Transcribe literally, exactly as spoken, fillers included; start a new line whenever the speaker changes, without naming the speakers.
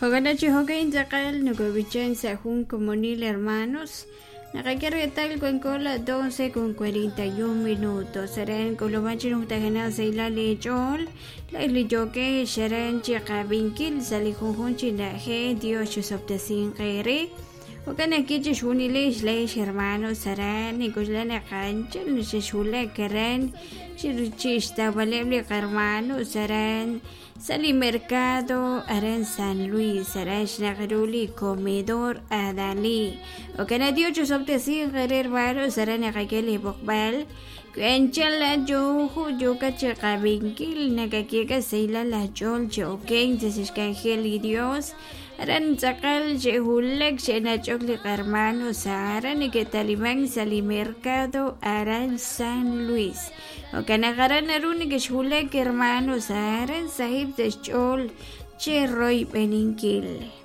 Hoganachi Hogain Zakal, Nugovichan Sahun Comunil Hermanos. Nakakareta el cuencola doce con cuarenta y un minutos. Serán Colomachi Nutajana Seila Lechol. La Lijoke Sharan Chakabinkil Salihun Chinaje Dios Chusoptesin Gere. Okana kichi shunilesh lesh hermanos saran nikuslana kanchal nishula karan chiruchista valeble hermanos saran sali mercado aran San Luis saran shnagruli comedor adali okana diocho sobtesi hermanos saran akakeli bokbal Kenchala johu joka chakabinkil nakakieka seila la jol joken desiskanjeli Dios Aran sakal jehulek shena chokli hermano saran que talimán sali mercado aran San Luis okanagaran aruni que shulek hermano saran sahib de chol cherroy beninkil